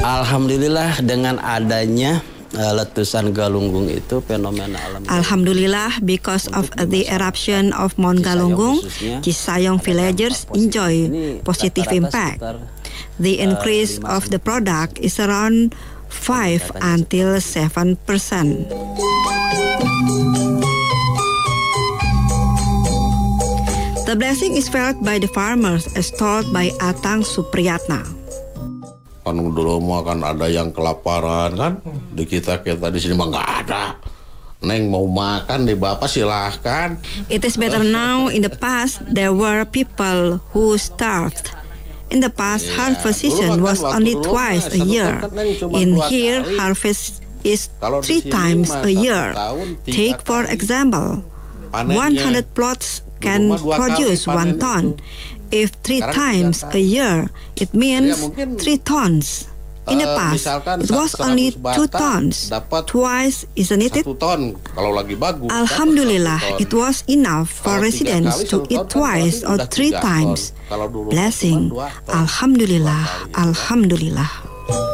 Alhamdulillah dengan adanya letusan Galunggung itu fenomena alam. Alhamdulillah, because of the eruption of Mount Galunggung, Cisayong villagers enjoy positive impact. The increase of the product is around 5 until 7%. The blessing is felt by the farmers as told by Atang Supriyatna. Kan dulu mah kan ada yang kelaparan kan, di kita di sini mah nggak ada. Neng mau makan di bapak silahkan. It is better now. In the past there were people who starved. In the past harvest season was only twice a year. In here harvest is 3 times a year. Take for example, 100 plots can produce 1 ton. If 3 times a year, it means 3 tons. In the past, it was only 2 tons. Twice, isn't it? 1 ton kalau lagi bagus. Alhamdulillah, it was enough for residents to eat twice or 3 times. Blessing. Alhamdulillah, Alhamdulillah.